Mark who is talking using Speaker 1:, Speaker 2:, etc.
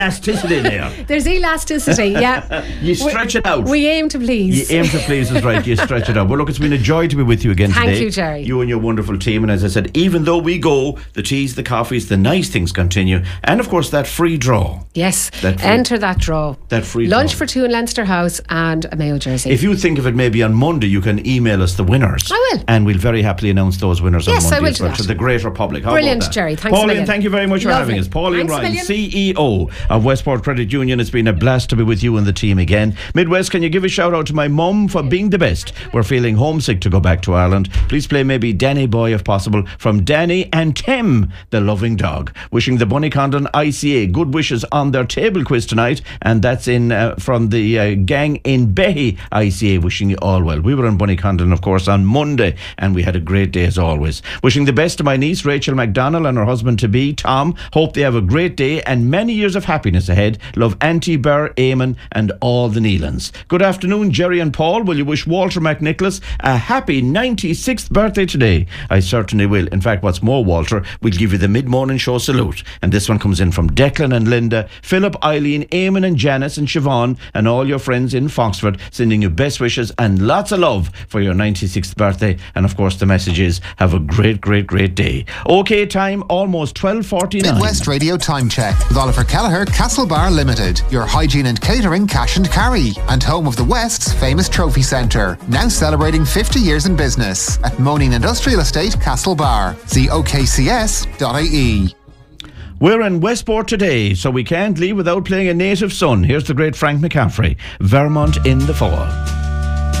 Speaker 1: elasticity there.
Speaker 2: There's elasticity, yeah.
Speaker 1: You stretch it out.
Speaker 2: We aim to please.
Speaker 1: You aim to please is right. You stretch it out. Well, look, it's been a joy to be with you again today.
Speaker 2: Thank you, Jerry.
Speaker 1: You and your wonderful team. And as I said, even though we go, the teas, the coffees, the nice things continue. And of course, that free draw.
Speaker 2: Yes. Enter that draw.
Speaker 1: That free
Speaker 2: lunch
Speaker 1: draw.
Speaker 2: For two in Leinster House and a Mayo jersey.
Speaker 1: If you think of it, maybe on Monday you can email us the winners.
Speaker 2: I will.
Speaker 1: And we'll very happily announce those winners on
Speaker 2: Yes,
Speaker 1: Monday
Speaker 2: I will
Speaker 1: as well
Speaker 2: do that.
Speaker 1: to the greater public. How
Speaker 2: Brilliant,
Speaker 1: about that?
Speaker 2: Jerry. Thanks a
Speaker 1: Pauline,
Speaker 2: million.
Speaker 1: thank you very much for
Speaker 2: Lovely.
Speaker 1: having us. Pauline
Speaker 2: Thanks a
Speaker 1: Ryan,
Speaker 2: million.
Speaker 1: CEO of Westport Credit Union. It's been a blast to be with you and the team again. Midwest, can you give a shout out to my mum for being the best? We're feeling homesick to go back to Ireland. Please play maybe Danny Boy if possible from Danny and Tim, the loving dog. Wishing the Bunnycondon ICA good wishes on their table quiz tonight, and that's in from the gang in Behy ICA. Wishing you all well. We were in Bunnycondon, of course, on Monday, and we had a great day as always. Wishing the best to my niece Rachel McDonnell and her husband-to-be Tom. Hope they have a great day and many years of happiness ahead. Love Auntie Burr, Eamon and all the Neelans. Good afternoon, Jerry and Paul. Will you wish Walter McNicholas a happy 96th birthday today? I certainly will. In fact, what's more, Walter, we'll give you the mid-morning show salute. And this one comes in from Declan and Linda, Philip, Eileen, Eamon and Janice and Siobhan and all your friends in Foxford, sending you best wishes and lots of love for your 96th birthday. And of course, the message is have a great, great, great day. OK, time almost 12:49.
Speaker 3: Midwest Radio Time Check with Oliver Kelleher, Castlebar Limited, your hygiene and catering cash and carry, and home of the West's famous trophy centre. Now celebrating 50 years in business at Moaning Industrial Estate, Castlebar. See okcs.ie.
Speaker 1: We're in Westport today, so we can't leave without playing a native son. Here's the great Frank McCaffrey, Vermont in the Fall.